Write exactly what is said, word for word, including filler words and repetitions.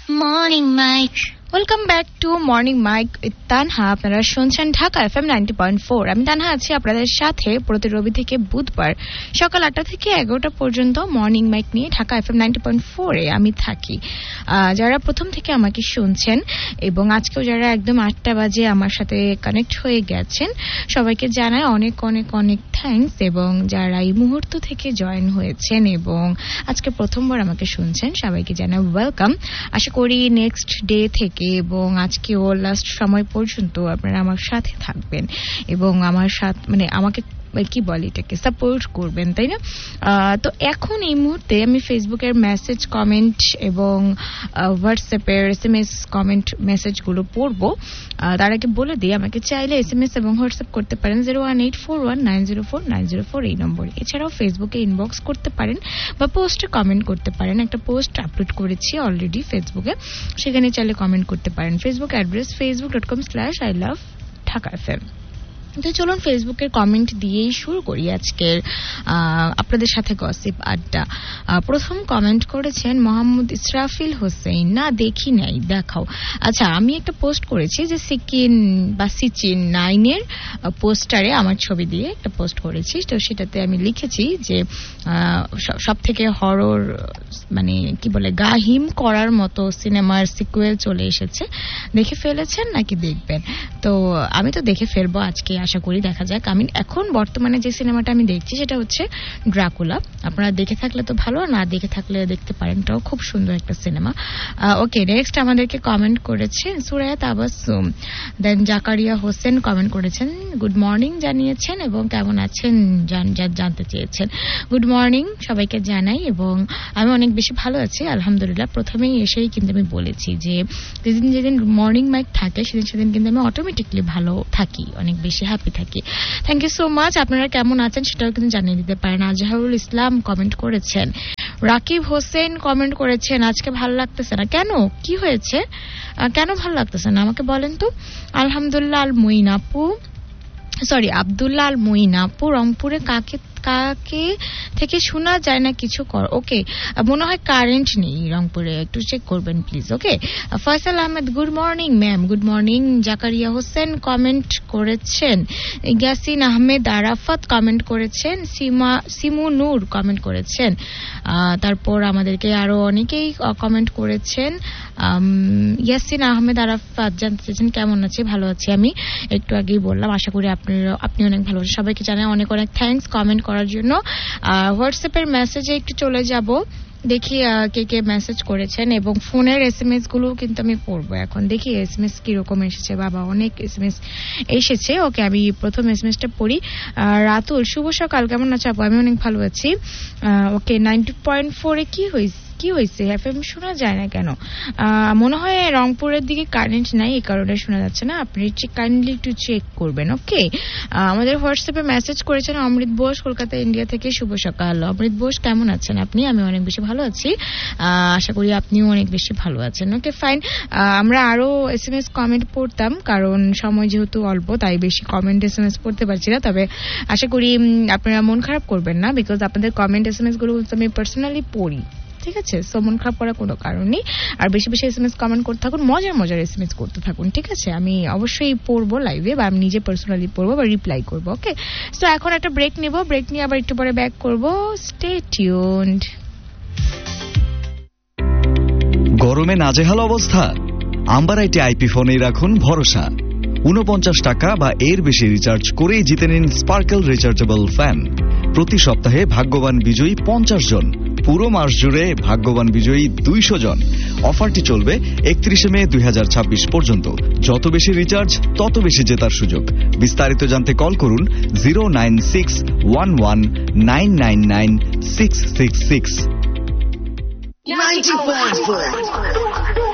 Morning mic. Welcome back to morning mic with Tanha. আপনারা শুনছেন Dhaka FM ninety point four. আমি তানহা আছি আপনাদের সাথে প্রতি রবি থেকে বুধবার সকাল আটটা থেকে এগারোটা পর্যন্ত মর্নিং মাইক নিয়ে ঢাকা এফএম নাইনটি পয়েন্ট ফোরে আমি থাকি। যারা প্রথম থেকে আমাকে শুনছেন এবং আজকেও যারা একদম আটটা বাজে আমার সাথে কানেক্ট হয়ে গেছেন, সবাইকে জানাই অনেক অনেক অনেক থ্যাঙ্কস। এবং যারা এই মুহূর্ত থেকে জয়েন হয়েছেন এবং আজকে প্রথমবার আমাকে শুনছেন, সবাইকে জানাই ওয়েলকাম। আশা করি নেক্সট ডে থেকে এবং আজকে ও লাস্ট সময় পর্যন্ত আপনারা আমার সাথে থাকবেন এবং আমার সাথে মানে আমাকে কি বলে এটাকে সাপোর্ট করবেন, তাই না? তো এখন এই মুহূর্তে আমি ফেসবুকের মেসেজ কমেন্ট এবং হোয়াটসঅ্যাপের এস এম এস কমেন্ট মেসেজগুলো পড়বো। তার আগে বলে দিই, আমাকে চাইলে এস এম এস এবং হোয়াটসঅ্যাপ করতে পারেন zero one eight four one nine zero four nine zero four এই নম্বরে। এছাড়াও ফেসবুকে ইনবক্স করতে পারেন বা পোস্টে কমেন্ট করতে পারেন। একটা পোস্ট আপলোড করেছি অলরেডি ফেসবুকে, সেখানে চাইলে কমেন্ট করতে পারেন। Facebook address Facebook dot com slash I love Dhaka F M. তো চলুন ফেসবুকের কমেন্ট দিয়েই শুরু করি আজকের আপনাদের সাথে গসিপ আড্ডা। প্রথম কমেন্ট করেছেন মোহাম্মদ ইসরাফিল হোসেন। না দেখি নাই, দেখাও। আচ্ছা, আমি একটা পোস্ট করেছি যে সিকিন বা সিচিন নাইনের পোস্টারে আমার ছবি দিয়ে একটা পোস্ট করেছি। তো সেটাতে আমি লিখেছি যে সব থেকে হরর মানে কি বলে গা হিম করার মতো সিনেমার সিকুয়েল চলে এসেছে, দেখে ফেলেছেন নাকি দেখবেন? তো আমি তো দেখে ফেলবো আজকে, আশা করি দেখা যাক। আমি এখন বর্তমানে যে সিনেমাটা আমি দেখছি সেটা হচ্ছে ড্রাকুলা। আপনারা দেখে থাকলে তো ভালো, না দেখে থাকলে দেখতে পারেন, এটাও খুব সুন্দর একটা সিনেমা। ওকে, নেক্সট আমাদেরকে কমেন্ট করেছেন সুরায়া তাবাসসুম। দেন জাকারিয়া হোসেন কমেন্ট করেছেন, গুড মর্নিং জানিয়েছেন এবং কেমন আছেন জানতে চেয়েছেন। গুড মর্নিং সবাইকে জানাই এবং আমি অনেক বেশি ভালো আছি আলহামদুলিল্লাহ। প্রথমেই এসেই কিন্তু আমি বলেছি যে যেদিন যেদিন মর্নিং মাইক থাকে সেদিন সেদিন কিন্তু আমি অটোমেটিকলি ভালো থাকি, অনেক বেশি হ্যাপি থাকি। Thank you so much. আপনারা কেমন আছেন সেটাও কিন্তু জানিয়ে দিতে পারেন। আজহারুল ইসলাম কমেন্ট করেছেন। রাকিব হোসেন কমেন্ট করেছেন, আজকে ভালো লাগতেছে না। কেন, কি হয়েছে? কেন ভালো লাগতেছে না আমাকে বলেন তো? আলহামদুলিল্লাহ আল মুইন আপু সরি আব্দুল্লাহ আল মুইন আপু রংপুরে কাকে কাকে থেকে শোনা যায় না কিছু কর। ওকে, মনে হয় কারেন্ট নেই রংপুরে, একটু চেক করবেন please. Okay, Faisal Ahmed good morning ma'am. Good morning. Zakaria Hossain comment করেছেন। ইয়াসিন আহমেদ আরাফাত কমেন্ট করেছেন। সিমা সিমু নূর কমেন্ট করেছেন। তারপর আমাদেরকে আরো অনেকেই কমেন্ট করেছেন। ইয়াসিন আহমেদ আরাফাত জানতে চেয়েছেন কেমন আছে। ভালো আছি আমি, একটু আগেই বললাম। আশা করি আপনি আপনি অনেক ভালো আছেন। সবাইকে জানাই অনেক অনেক থ্যাঙ্কস কমেন্ট করার জন্য। হোয়াটসঅ্যাপের মেসেজে একটু চলে যাব, দেখি কে কে মেসেজ করেছেন এবং ফোনের এস এম এস গুলো কিন্তু আমি পড়বো এখন। দেখি এস এম এস কিরকম এসেছে। বাবা, অনেক এস এম এস এসেছে। ওকে, আমি প্রথম এস এম এসটা পড়ি। রাতুল, শুভ সকাল, কেমন আছো আপু? আমি অনেক ভালো আছি। ওকে, নাইনটি পয়েন্ট ফোরে কি হয়েছে কি হয়েছে এফএম শোনা যায় না কেন? মনে হয় রংপুরের দিকে কারেন্ট নাই, এই কারণে শোনা যাচ্ছে না। আপনি কাইন্ডলি একটু চেক করবেন। ওকে, আমাদের হোয়াটসঅ্যাপে মেসেজ করেছেন অমৃত বোস কলকাতা ইন্ডিয়া থেকে। শুভ সকাল অমৃত বোস, কেমন আছেন আপনি? আমি অনেক বেশি ভালো আছি, আশা করি আপনিও অনেক বেশি ভালো আছেন। ওকে ফাইন, আমরা আরো এস এম এস কমেন্ট পড়তাম, কারণ সময় যেহেতু অল্প তাই বেশি কমেন্ট এস এম এস পড়তে পারছি না। তবে আশা করি আপনারা মন খারাপ করবেন না, বিকজ আপনাদের কমেন্ট এস এম এস গুলো আমি পার্সোনালি পড়ি, ঠিক আছে? সো মন খারাপ করার কোনো কারণ নেই। আর বেশি বেশি এস এম এস কমেন্ট করতে থাকুন, মজার মজার এস এম এস করতে থাকুন, ঠিক আছে? আমি অবশ্যই পড়বো লাইভে, বা আমি নিজে পার্সোনালি পড়বো বা রিপ্লাই করবো। ওকে, সো এখন একটা ব্রেক নেব, ব্রেক নিয়ে আবার একটু পরে ব্যাক করবো। Stay tuned. গরমে নাজেহাল অবস্থা? আম্বারাইটে আইপি ফোনেই রাখুন ভরসা। উনপঞ্চাশ টাকা বা এর বেশি রিচার্জ করেই জিতে নিন স্পার্কেল রিচার্জেবল ফ্যান। প্রতি সপ্তাহে ভাগ্যবান বিজয়ী পঞ্চাশ জন, পুরো মাস জুড়ে ভাগ্যবান বিজয়ী দুইশো জন। অফারটি চলবে একত্রিশে মে দুই হাজার ছাব্বিশ পর্যন্ত। যত বেশি রিচার্জ তত বেশি জেতার সুযোগ। বিস্তারিত জানতে কল করুন zero nine six one one nine nine nine six six six.